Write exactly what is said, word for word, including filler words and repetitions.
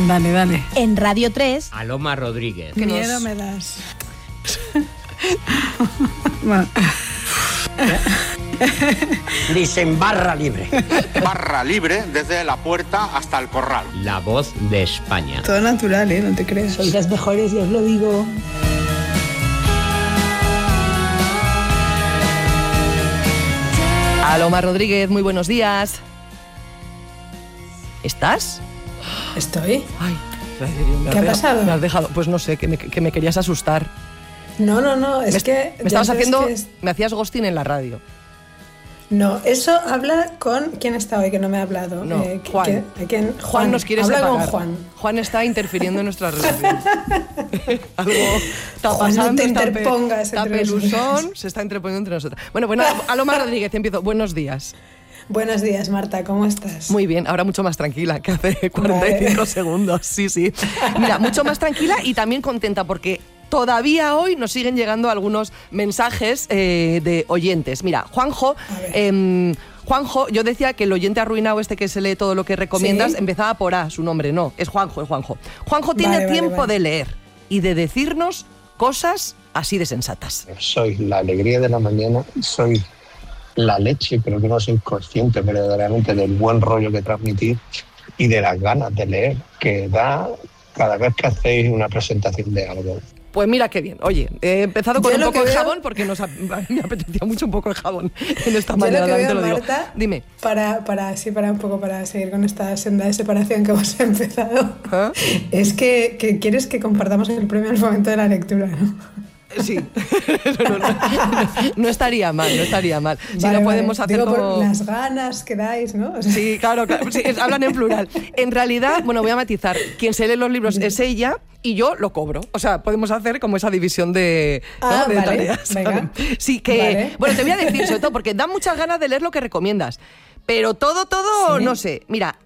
Dale, dale. En Radio tres. Aloma Rodríguez. Qué miedo me das. Bueno. Dicen barra libre. Barra libre desde la puerta hasta el corral. La voz de España. Todo natural, ¿eh? No te crees. Sois las mejores, ya os lo digo. Aloma Rodríguez, muy buenos días. ¿Estás? Estoy. Ay, me ¿Qué ha has pasado? Me has dejado, pues no sé, que me, que me querías asustar. No, no, no, es me, que... Me estabas haciendo... Es... Me hacías ghosting en la radio. No, eso habla con... ¿Quién está hoy que no me ha hablado? No, eh, Juan. ¿quién, ¿quién? Juan. Juan nos quiere habla separar. con Juan. Juan está interfiriendo en nuestra relación. Algo está Juan, pasando. no te está interpongas pe, está entre pelusón, nosotras. se está interponiendo entre nosotras. Bueno, bueno, Aloma Rodríguez, empiezo. Buenos días. Buenos días, Marta, ¿cómo estás? Muy bien, ahora mucho más tranquila que hace cuarenta y cinco vale. segundos. Sí, sí. Mira, mucho más tranquila y también contenta porque todavía hoy nos siguen llegando algunos mensajes eh, de oyentes. Mira, Juanjo... Eh, Juanjo, yo decía que el oyente arruinado este que se lee todo lo que recomiendas, ¿sí? Empezaba por A, su nombre, no, es Juanjo, es Juanjo. Juanjo tiene vale, vale, tiempo vale. de leer y de decirnos cosas así de sensatas. Soy la alegría de la mañana, soy la leche, pero que no soy consciente verdaderamente del buen rollo que transmitís y de las ganas de leer que da cada vez que hacéis una presentación de algo. Pues mira qué bien. Oye, he empezado con Yo un lo poco que de veo- jabón porque nos, a mí me apetecía mucho un poco de jabón en esta Yo mañana, lo que también te veo, lo digo. Marta, Dime. para, para, sí, para un poco para seguir con esta senda de separación que hemos empezado, ¿Ah? es que, que quieres que compartamos el premio al momento de la lectura, ¿no? Sí, no, no, no, no estaría mal, no estaría mal. Si Vale, no vale. podemos hacer Digo, como... por las ganas que dais, ¿no? O sea, Sí, claro, claro. Sí, es- hablan en plural. En realidad, bueno, voy a matizar. Quien se lee los libros es ella y yo lo cobro. O sea, podemos hacer como esa división de, ¿no? Ah, de vale, tareas. venga. ¿sabes? Sí, que... Vale. Bueno, te voy a decir sobre todo porque da muchas ganas de leer lo que recomiendas. Pero todo, todo, ¿Sí? no sé. Mira,